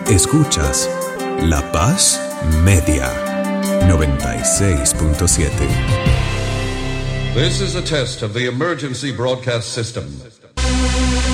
Escuchas La Paz Media 96.7. This is a test of the emergency broadcast system.